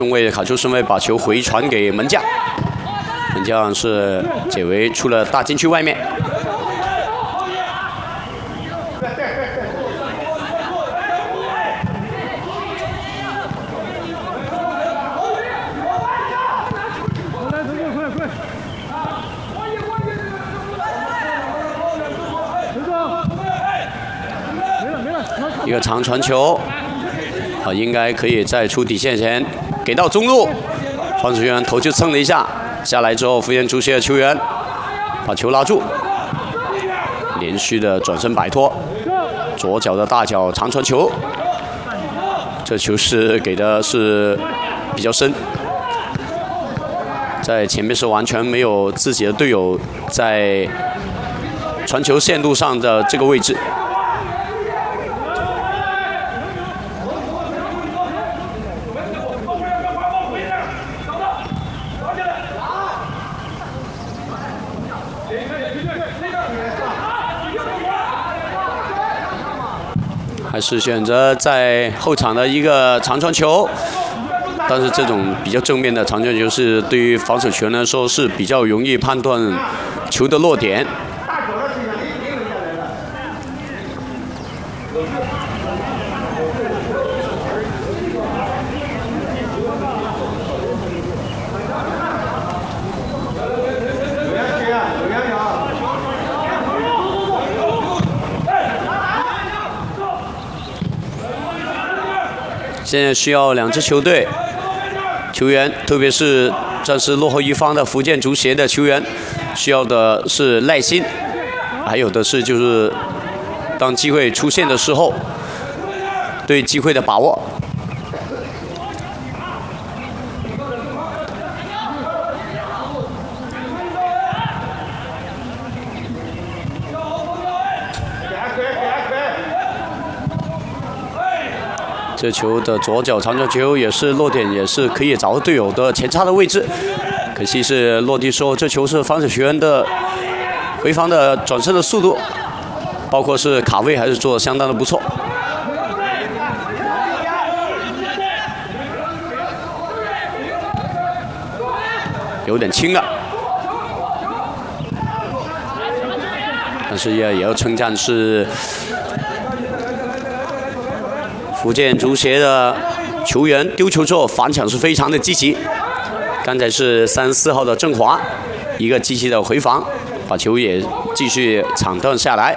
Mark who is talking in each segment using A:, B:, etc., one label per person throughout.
A: 中卫卡丘顺位把球回传给门将，门将是解围出了大禁区外面。一个长传球，应该可以在出底线前给到中路，防守球员头就蹭了一下，下来之后福建足协的球员把球拉住，连续的转身摆脱，左脚的大脚长传球，这球是给的是比较深，在前面是完全没有自己的队友在传球线路上的这个位置。还是选择在后场的一个长传球，但是这种比较正面的长传球是对于防守球员来说是比较容易判断球的落点。现在需要两支球队球员，特别是暂时落后一方的福建足协的球员，需要的是耐心，还有的是就是当机会出现的时候，对机会的把握。这球的左脚长传球也是落点，也是可以找到队友的前插的位置，可惜是落地时候，这球是防守球员的回防的转身的速度，包括是卡位还是做得相当的不错。有点轻了，但是也要称赞是福建足协的球员丢球之后反抢是非常的积极。刚才是34号的郑华，一个积极的回防，把球也继续抢断下来。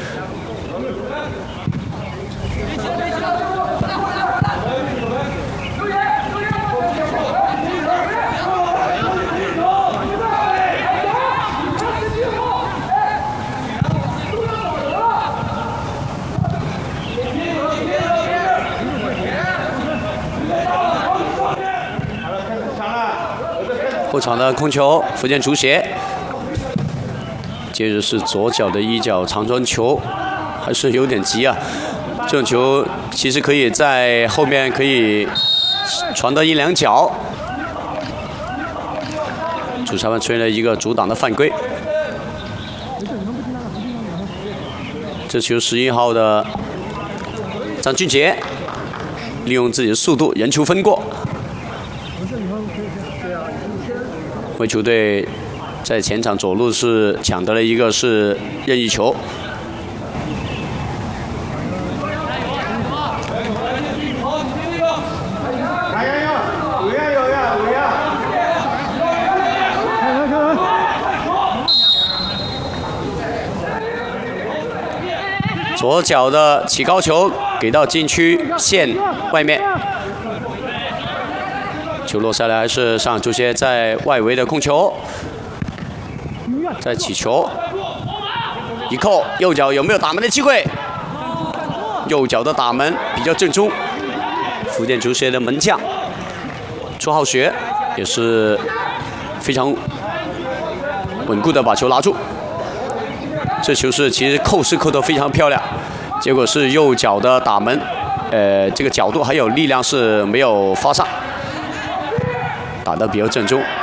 A: 后场的控球，福建足协。接着是左脚的一脚长传球，还是有点急啊。这种球其实可以在后面可以传到一两脚。主裁判吹了一个阻挡的犯规。这球11号的张俊杰利用自己的速度人球分过。为球队在前场左路是抢得了一个是任意球。左脚的起高球给到禁区线外面。球落下来，还是上海足协在外围的控球，再起球，一扣，右脚有没有打门的机会？右脚的打门比较正宗。福建足协的门将朱浩学也是非常稳固的把球拿住。这球是其实扣是扣得非常漂亮，结果是右脚的打门，这个角度还有力量是没有发上。打得比较正宗。